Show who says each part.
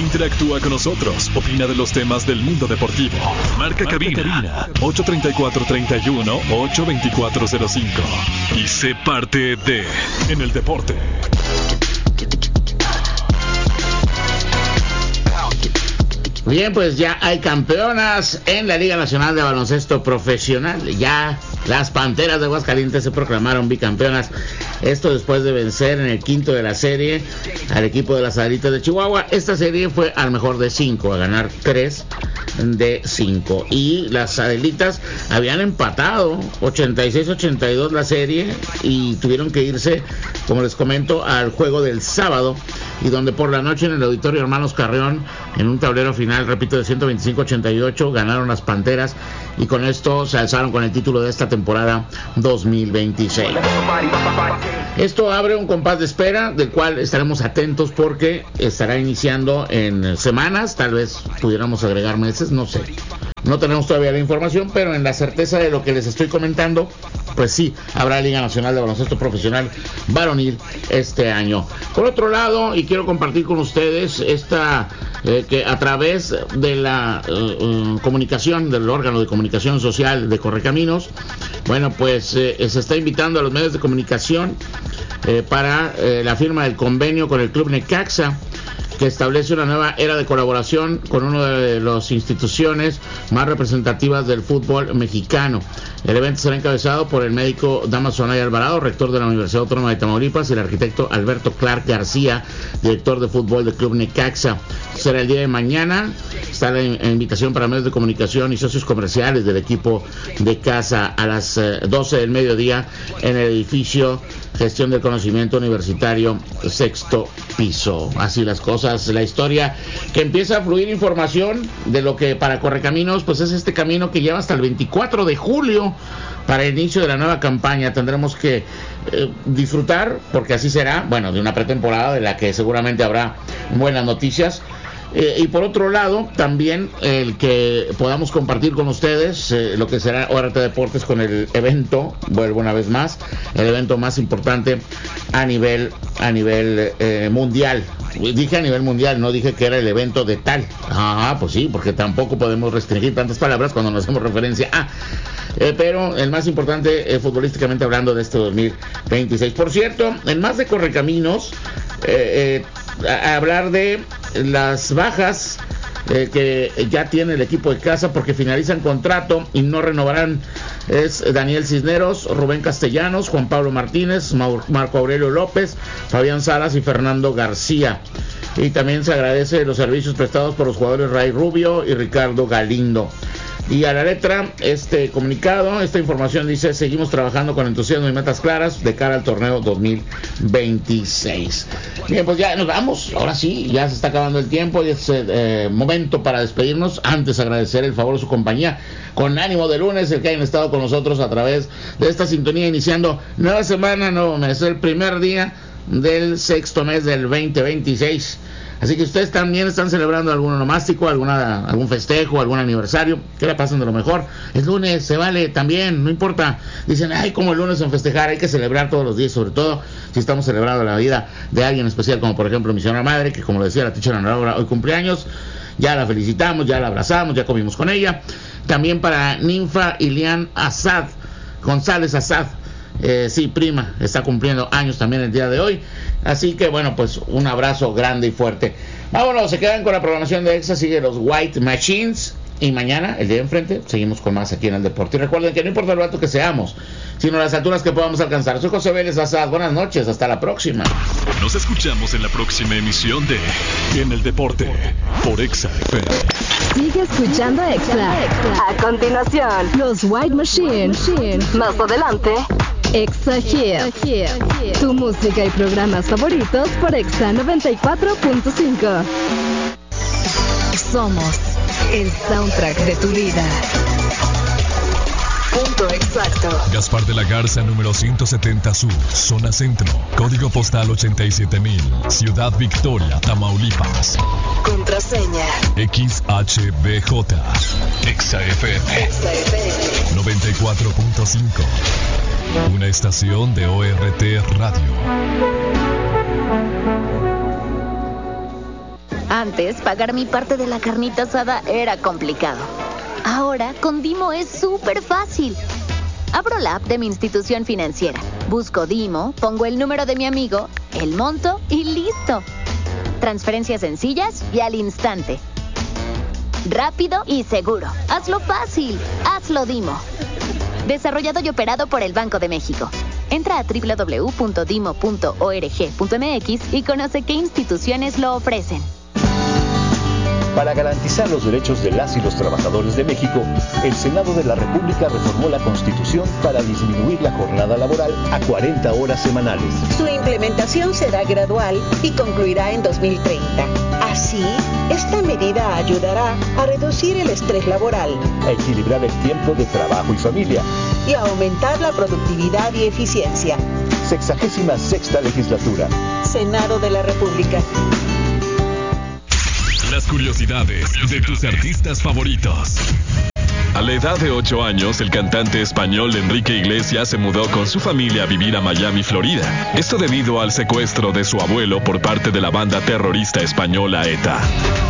Speaker 1: Interactúa con nosotros, opina de los temas del mundo deportivo. Marca cabina 834-31-82405 y sé parte de En el Deporte.
Speaker 2: Bien, pues ya hay campeonas en la Liga Nacional de Baloncesto Profesional. Ya las Panteras de Aguascalientes se proclamaron bicampeonas. Esto después de vencer en el quinto de la serie al equipo de las Adelitas de Chihuahua. Esta serie fue al mejor de 5, a ganar 3 de 5. Y las Adelitas habían empatado 86-82 la serie y tuvieron que irse, como les comento, al juego del sábado, y donde por la noche en el Auditorio Hermanos Carreón, en un tablero final, repito, de 125-88, ganaron las Panteras y con esto se alzaron con el título de esta temporada 2026. Esto abre un compás de espera del cual estaremos atentos porque estará iniciando en semanas, tal vez pudiéramos agregar meses, no sé. No tenemos todavía la información, pero en la certeza de lo que les estoy comentando, pues sí, habrá Liga Nacional de Baloncesto Profesional Varonil este año. Por otro lado, y quiero compartir con ustedes esta que a través de la comunicación, del órgano de comunicación social de Correcaminos, bueno, pues se está invitando a los medios de comunicación para la firma del convenio con el Club Necaxa, que establece una nueva era de colaboración con una de las instituciones más representativas del fútbol mexicano. El evento será encabezado por el médico Damaso Anaya Alvarado, rector de la Universidad Autónoma de Tamaulipas, y el arquitecto Alberto Clark García, director de fútbol del Club Necaxa. Será el día de mañana. Está la invitación para medios de comunicación y socios comerciales del equipo de casa a las 12 del mediodía en el edificio Gestión del Conocimiento Universitario, sexto piso. Así las cosas, la historia que empieza a fluir información de lo que para Correcaminos pues es este camino que lleva hasta el 24 de julio para el inicio de la nueva campaña. Tendremos que disfrutar, porque así será, bueno, de una pretemporada de la que seguramente habrá buenas noticias. Y por otro lado, también el que podamos compartir con ustedes lo que será ORT Deportes con el evento, vuelvo una vez más, el evento más importante a nivel mundial. Dije a nivel mundial, no dije que era el evento de tal. Pues sí, porque tampoco podemos restringir tantas palabras cuando nos hacemos referencia a. Pero el más importante futbolísticamente hablando de este 2026. Por cierto, en más de Correcaminos, a hablar de las bajas que ya tiene el equipo de casa porque finalizan contrato y no renovarán. Es Daniel Cisneros, Rubén Castellanos, Juan Pablo Martínez, Marco Aurelio López, Fabián Salas y Fernando García. Y también se agradece los servicios prestados por los jugadores Ray Rubio y Ricardo Galindo. Y a la letra, este comunicado, esta información dice: seguimos trabajando con entusiasmo y metas claras de cara al torneo 2026. Bien, pues ya nos vamos, ahora sí, ya se está acabando el tiempo y es momento para despedirnos. Antes agradecer el favor de su compañía, con ánimo de lunes, el que hayan estado con nosotros a través de esta sintonía, iniciando nueva semana, nuevo mes, el primer día del sexto mes del 2026. Así que ustedes también están celebrando algún onomástico, algún festejo, algún aniversario, que la pasen de lo mejor. Es lunes, se vale también, no importa. Dicen, ay, como el lunes en festejar, hay que celebrar todos los días, sobre todo si estamos celebrando la vida de alguien especial, como por ejemplo mi señora madre, que como le decía la teacher Ana Laura, hoy cumpleaños. Ya la felicitamos, ya la abrazamos, ya comimos con ella. También para Ninfa Ilian Azad, González Azad. Sí, prima, está cumpliendo años también el día de hoy. Así que bueno, pues un abrazo grande y fuerte. Vámonos, se quedan con la programación de EXA. Sigue los White Machines. Y mañana, el día de enfrente, seguimos con más aquí en el deporte. Y recuerden que no importa lo alto que seamos, sino las alturas que podamos alcanzar. Soy José Vélez Azad. Buenas noches, hasta la próxima.
Speaker 1: Nos escuchamos en la próxima emisión de En el Deporte por EXA FM.
Speaker 3: Sigue escuchando EXA. A continuación, los White Machines. Más adelante, EXA Hit. Tu música y programas favoritos por EXA 94.5. Somos el soundtrack de tu vida. Punto exacto.
Speaker 1: Gaspar de la Garza, número 170 Sur, zona centro, código postal 87,000, Ciudad Victoria, Tamaulipas.
Speaker 3: Contraseña
Speaker 1: XHBJ, EXA-FM 94.5, una estación de ORT Radio.
Speaker 4: Antes, pagar mi parte de la carnita asada era complicado. Ahora, con Dimo es súper fácil. Abro la app de mi institución financiera, busco Dimo, pongo el número de mi amigo, el monto y listo. Transferencias sencillas y al instante. Rápido y seguro. Hazlo fácil. Hazlo Dimo. Desarrollado y operado por el Banco de México. Entra a www.dimo.org.mx y conoce qué instituciones lo ofrecen.
Speaker 5: Para garantizar los derechos de las y los trabajadores de México, el Senado de la República reformó la Constitución para disminuir la jornada laboral a 40 horas semanales.
Speaker 6: Su implementación será gradual y concluirá en 2030. Así, esta medida ayudará a reducir el estrés laboral,
Speaker 5: a equilibrar el tiempo de trabajo y familia
Speaker 6: y a aumentar la productividad y eficiencia.
Speaker 5: 66ª legislatura.
Speaker 6: Senado de la República.
Speaker 1: Las curiosidades de tus artistas favoritos. A la edad de 8 años, el cantante español Enrique Iglesias se mudó con su familia a vivir a Miami, Florida. Esto debido al secuestro de su abuelo por parte de la banda terrorista española ETA.